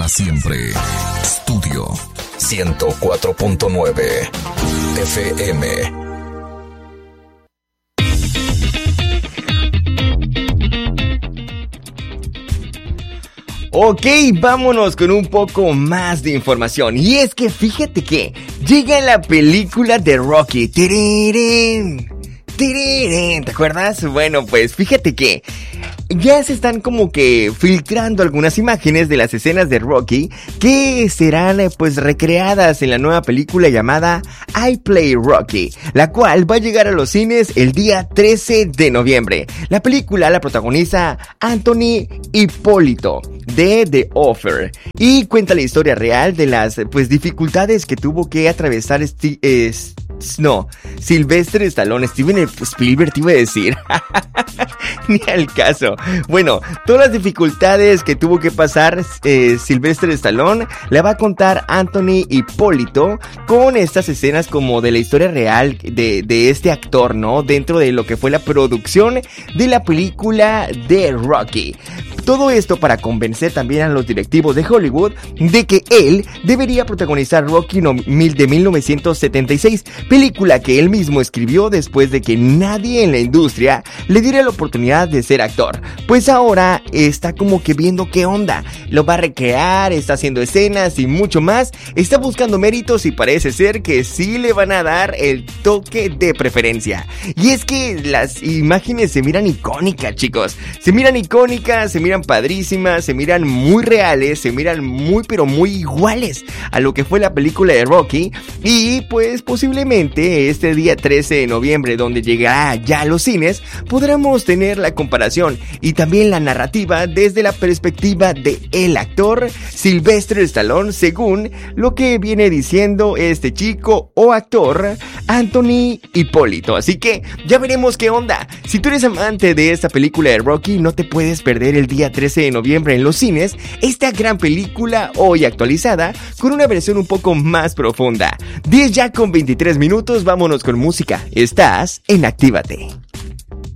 para siempre. Estudio 104.9 FM. Ok, vámonos con un poco más de información. Y es que fíjate que llega la película de Rocky. ¡Tiririrín! ¡Tiririrín! ¿Te acuerdas? Bueno, pues fíjate que ya se están como que filtrando algunas imágenes de las escenas de Rocky que serán pues recreadas en la nueva película llamada I Play Rocky, la cual va a llegar a los cines el día 13 de noviembre. La película la protagoniza Anthony Hipólito de The Offer y cuenta la historia real de las pues dificultades que tuvo que atravesar Sylvester Stallone. Steven Spielberg te iba a decir. Ni al caso. Bueno, todas las dificultades que tuvo que pasar Sylvester Stallone la va a contar Anthony Hipólito con estas escenas como de la historia real de este actor, ¿no? Dentro de lo que fue la producción de la película de Rocky. Todo esto para convencer también a los directivos de Hollywood de que él debería protagonizar Rocky de 1976, película que él mismo escribió después de que nadie en la industria le diera la oportunidad de ser actor. Pues ahora está como que viendo qué onda, lo va a recrear, está haciendo escenas y mucho más, está buscando méritos y parece ser que sí le van a dar el toque de preferencia. Y es que las imágenes se miran icónicas, chicos, se miran padrísimas, se miran muy reales, se miran muy pero muy iguales a lo que fue la película de Rocky. Y pues posiblemente este día 13 de noviembre, donde llegará ya a los cines, podremos tener la comparación y también la narrativa desde la perspectiva de el actor Sylvester Stallone, según lo que viene diciendo este chico o actor Anthony Hipólito. Así que ya veremos qué onda. Si tú eres amante de esta película de Rocky, no te puedes perder el día 13 de noviembre en los cines esta gran película hoy actualizada con una versión un poco más profunda. 10 ya con 23 minutos, vámonos con música. Estás en Actívate.